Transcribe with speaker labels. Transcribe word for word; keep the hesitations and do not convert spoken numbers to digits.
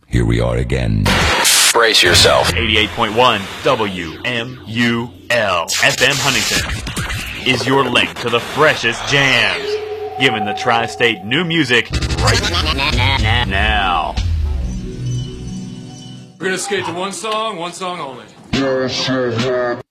Speaker 1: here we are again.
Speaker 2: Brace yourself.
Speaker 3: eighty-eight point one W M U L F M Huntington is your link to the freshest jams, giving the tri-state new music right now.
Speaker 4: We're gonna skate to one song, one song only.